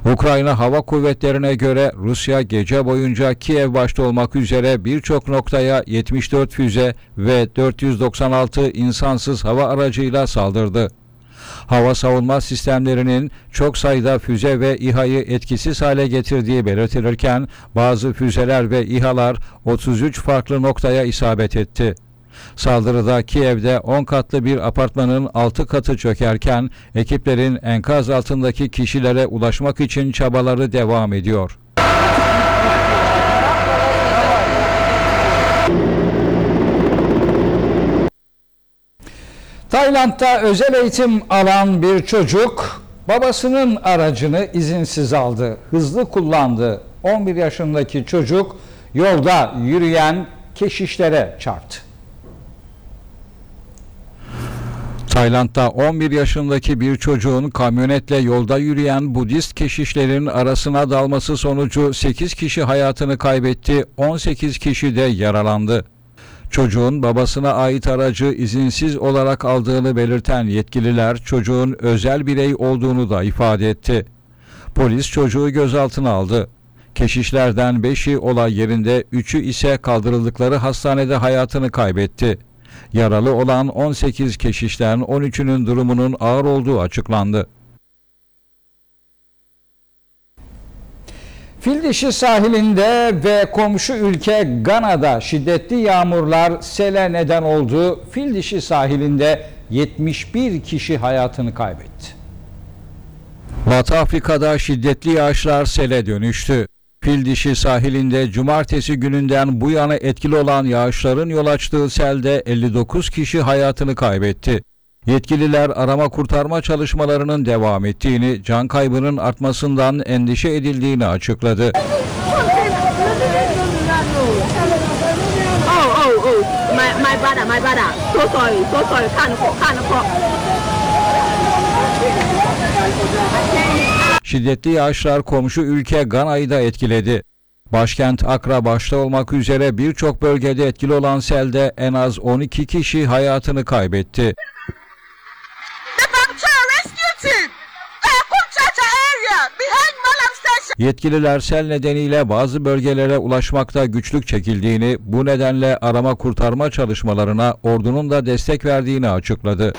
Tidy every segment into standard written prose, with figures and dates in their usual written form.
Ukrayna Hava Kuvvetleri'ne göre Rusya gece boyunca Kiev başta olmak üzere birçok noktaya 74 füze ve 496 insansız hava aracıyla saldırdı. Hava savunma sistemlerinin çok sayıda füze ve İHA'yı etkisiz hale getirdiği belirtilirken bazı füzeler ve İHA'lar 33 farklı noktaya isabet etti. Saldırıda Kiev'de 10 katlı bir apartmanın 6 katı çökerken ekiplerin enkaz altındaki kişilere ulaşmak için çabaları devam ediyor. Tayland'da özel eğitim alan bir çocuk babasının aracını izinsiz aldı, hızlı kullandı. 11 yaşındaki çocuk yolda yürüyen keşişlere çarptı. Tayland'da 11 yaşındaki bir çocuğun kamyonetle yolda yürüyen Budist keşişlerin arasına dalması sonucu 8 kişi hayatını kaybetti, 18 kişi de yaralandı. Çocuğun babasına ait aracı izinsiz olarak aldığını belirten yetkililer çocuğun özel birey olduğunu da ifade etti. Polis çocuğu gözaltına aldı. Keşişlerden 5'i olay yerinde, 3'ü ise kaldırıldıkları hastanede hayatını kaybetti. Yaralı olan 18 keşişten 13'ünün durumunun ağır olduğu açıklandı. Fildişi sahilinde ve komşu ülke Gana'da şiddetli yağmurlar sele neden oldu. Fildişi sahilinde 71 kişi hayatını kaybetti. Batı Afrika'da şiddetli yağışlar sele dönüştü. Fildişi sahilinde cumartesi gününden bu yana etkili olan yağışların yol açtığı selde 59 kişi hayatını kaybetti. Yetkililer arama kurtarma çalışmalarının devam ettiğini, can kaybının artmasından endişe edildiğini açıkladı. Şiddetli yağışlar komşu ülke Gana'yı da etkiledi. Başkent Accra başta olmak üzere birçok bölgede etkili olan selde en az 12 kişi hayatını kaybetti. Yetkililer sel nedeniyle bazı bölgelere ulaşmakta güçlük çekildiğini, bu nedenle arama kurtarma çalışmalarına ordunun da destek verdiğini açıkladı.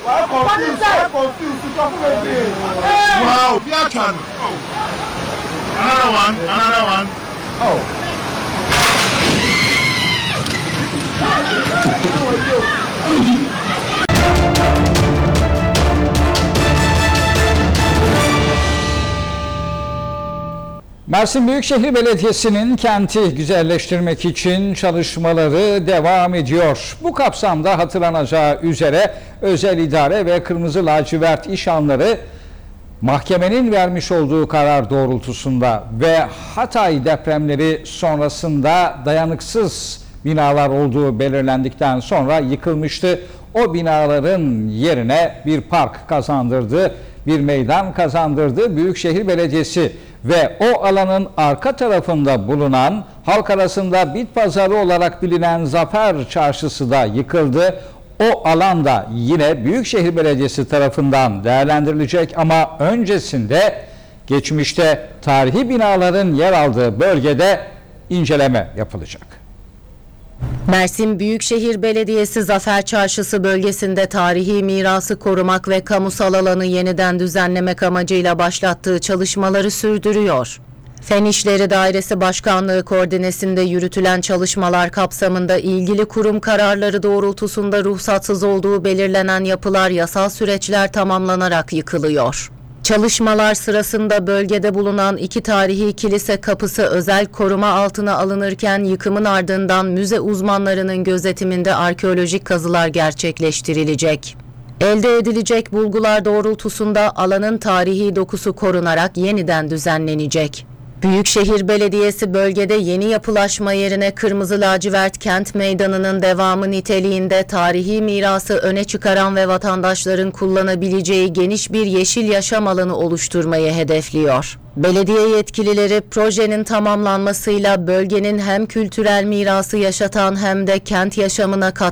Mersin Büyükşehir Belediyesi'nin kenti güzelleştirmek için çalışmaları devam ediyor. Bu kapsamda hatırlanacağı üzere özel idare ve kırmızı lacivert iş anları mahkemenin vermiş olduğu karar doğrultusunda ve Hatay depremleri sonrasında dayanıksız binalar olduğu belirlendikten sonra yıkılmıştı. O binaların yerine bir park kazandırdı, bir meydan kazandırdı Büyükşehir Belediyesi ve o alanın arka tarafında bulunan halk arasında bit pazarı olarak bilinen Zafer Çarşısı da yıkıldı. O alan da yine Büyükşehir Belediyesi tarafından değerlendirilecek ama öncesinde geçmişte tarihi binaların yer aldığı bölgede inceleme yapılacak. Mersin Büyükşehir Belediyesi Zafer Çarşısı bölgesinde tarihi mirası korumak ve kamusal alanı yeniden düzenlemek amacıyla başlattığı çalışmaları sürdürüyor. Fen İşleri Dairesi Başkanlığı koordinesinde yürütülen çalışmalar kapsamında ilgili kurum kararları doğrultusunda ruhsatsız olduğu belirlenen yapılar yasal süreçler tamamlanarak yıkılıyor. Çalışmalar sırasında bölgede bulunan 2 tarihi kilise kapısı özel koruma altına alınırken yıkımın ardından müze uzmanlarının gözetiminde arkeolojik kazılar gerçekleştirilecek. Elde edilecek bulgular doğrultusunda alanın tarihi dokusu korunarak yeniden düzenlenecek. Büyükşehir Belediyesi bölgede yeni yapılaşma yerine Kırmızı Lacivert Kent Meydanı'nın devamı niteliğinde tarihi mirası öne çıkaran ve vatandaşların kullanabileceği geniş bir yeşil yaşam alanı oluşturmayı hedefliyor. Belediye yetkilileri projenin tamamlanmasıyla bölgenin hem kültürel mirası yaşatan hem de kent yaşamına